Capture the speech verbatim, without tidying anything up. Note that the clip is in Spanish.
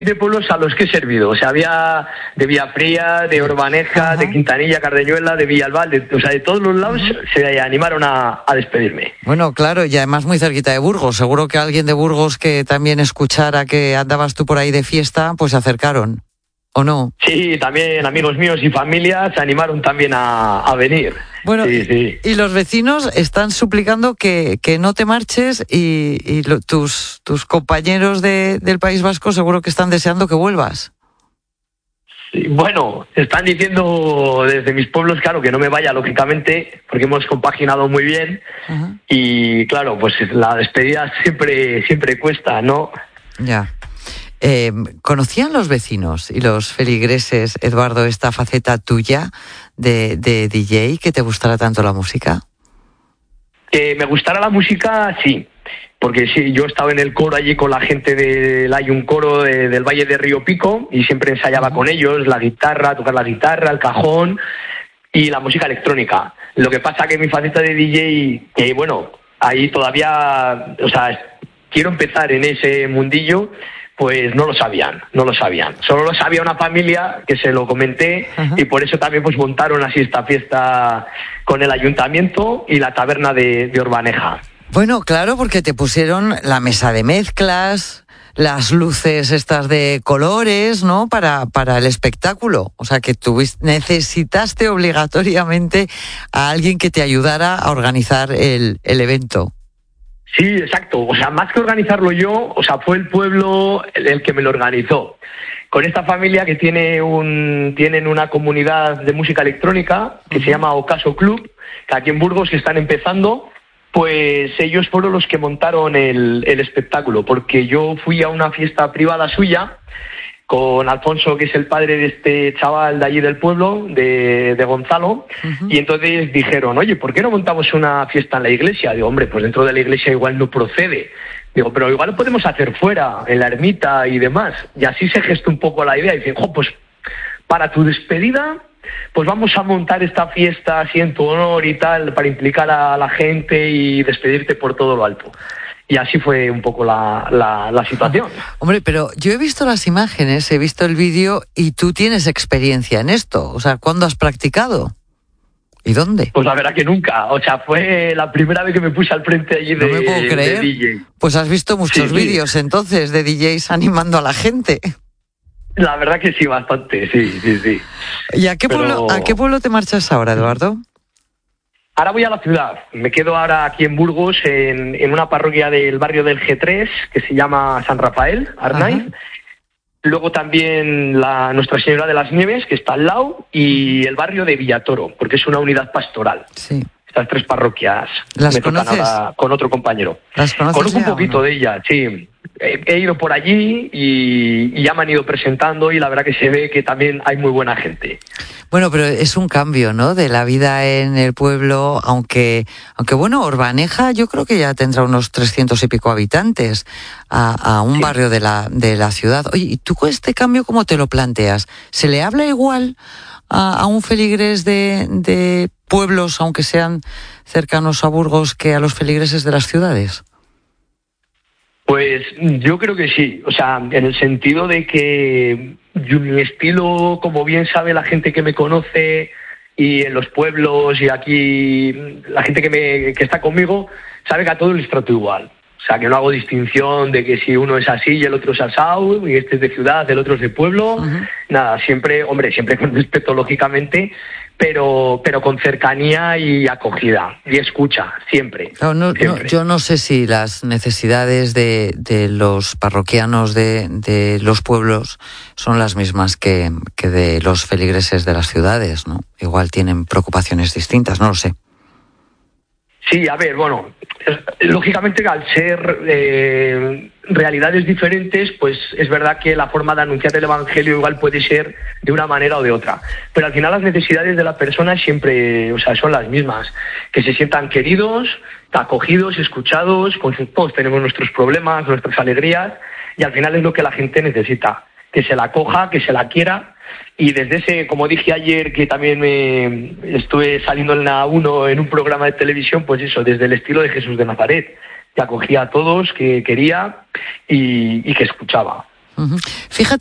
de pueblos a los que he servido, o sea, había de Villafría, de Orbaneja, Ajá. de Quintanilla, Cardeñuela, de Villalbal, de, o sea, de todos los lados uh-huh. se animaron a, a despedirme. Bueno, claro, y además muy cerquita de Burgos, seguro que alguien de Burgos que también escuchara que andabas tú por ahí de fiesta, pues se acercaron, ¿o no? Sí, también amigos míos y familia se animaron también a, a venir. Bueno, sí, sí. y los vecinos están suplicando que, que no te marches y, y lo, tus, tus compañeros de, del País Vasco seguro que están deseando que vuelvas. Sí, bueno, están diciendo desde mis pueblos, claro, que no me vaya, lógicamente, porque hemos compaginado muy bien. Uh-huh. Y claro, pues la despedida siempre, siempre cuesta, ¿no? Ya. Eh, ¿Conocían los vecinos y los feligreses, Eduardo, esta faceta tuya de, de D J, que te gustara tanto la música? Que me gustara la música, sí, porque sí, yo estaba en el coro allí con la gente del, hay un coro de, del Valle de Río Pico y siempre ensayaba uh-huh. con ellos, la guitarra, tocar la guitarra, el cajón y la música electrónica. Lo que pasa que mi faceta de D J, que bueno, ahí todavía, o sea, quiero empezar en ese mundillo. Pues no lo sabían, no lo sabían. Solo lo sabía una familia que se lo comenté uh-huh. y por eso también pues montaron así esta fiesta con el ayuntamiento y la taberna de, de Orbaneja. Bueno, claro, porque te pusieron la mesa de mezclas, las luces estas de colores, ¿no? Para, para el espectáculo. O sea, que tuviste, necesitaste obligatoriamente a alguien que te ayudara a organizar el, el evento. Sí, exacto. O sea, más que organizarlo yo, o sea, fue el pueblo el, el que me lo organizó. Con esta familia que tiene un tienen una comunidad de música electrónica que uh-huh. se llama Ocaso Club, que aquí en Burgos que están empezando, pues ellos fueron los que montaron el, el espectáculo, porque yo fui a una fiesta privada suya con Alfonso, que es el padre de este chaval de allí del pueblo, de, de Gonzalo, uh-huh. y entonces dijeron, oye, ¿por qué no montamos una fiesta en la iglesia? Digo, hombre, pues dentro de la iglesia igual no procede. Digo, pero igual lo podemos hacer fuera, en la ermita y demás. Y así se gestó un poco la idea. Y dicen, jo, pues para tu despedida, pues vamos a montar esta fiesta así en tu honor y tal, para implicar a la gente y despedirte por todo lo alto. Y así fue un poco la, la, la situación. Hombre, pero yo he visto las imágenes, he visto el vídeo y tú tienes experiencia en esto. O sea, ¿cuándo has practicado? ¿Y dónde? Pues la verdad que nunca. O sea, fue la primera vez que me puse al frente allí de, no me puedo creer. de D J. Pues has visto muchos sí, vídeos sí. entonces de D Js animando a la gente. La verdad que sí, bastante, sí, sí, sí. ¿Y a qué, pero... pueblo, a qué pueblo te marchas ahora, Eduardo? Ahora voy a la ciudad. Me quedo ahora aquí en Burgos, en, en una parroquia del barrio del G tres, que se llama San Rafael, Arnaiz. Ajá. Luego también la Nuestra Señora de las Nieves, que está al lado, y el barrio de Villatoro, porque es una unidad pastoral. Sí. Estas tres parroquias. ¿Las me conoces? tocan ahora con otro compañero. ¿Las conoces? Conozco un ya, poquito no? de ellas, sí. He, he ido por allí y, y ya me han ido presentando y la verdad que se ve que también hay muy buena gente. Bueno, pero es un cambio, ¿no?, de la vida en el pueblo, aunque, aunque bueno, Orbaneja yo creo que ya tendrá unos trescientos y pico habitantes, a, a un sí. barrio de la, de la ciudad. Oye, ¿y tú con este cambio cómo te lo planteas? ¿Se le habla igual a, a un feligres de, de pueblos, aunque sean cercanos a Burgos, que a los feligreses de las ciudades? Pues yo creo que sí, o sea, en el sentido de que yo, mi estilo, como bien sabe la gente que me conoce y en los pueblos y aquí la gente que me que está conmigo, sabe que a todos les trato igual. O sea, que no hago distinción de que si uno es así y el otro es asado, y este es de ciudad, el otro es de pueblo. Uh-huh. Nada, siempre, hombre, siempre con respeto, lógicamente, pero pero con cercanía y acogida y escucha, siempre. No, no, siempre. No, yo no sé si las necesidades de, de los parroquianos de, de los pueblos son las mismas que, que de los feligreses de las ciudades, ¿no? Igual tienen preocupaciones distintas, no lo sé. Sí, a ver, bueno, lógicamente al ser eh, realidades diferentes, pues es verdad que la forma de anunciar el Evangelio igual puede ser de una manera o de otra. Pero al final las necesidades de la persona siempre, o sea, son las mismas. Que se sientan queridos, acogidos, escuchados, con sus, todos tenemos nuestros problemas, nuestras alegrías, y al final es lo que la gente necesita. Que se la acoja, que se la quiera. Y desde ese, como dije ayer, que también me estuve saliendo en la uno en un programa de televisión, pues eso, desde el estilo de Jesús de Nazaret, que acogía a todos, que quería y, y que escuchaba. Uh-huh. Fíjate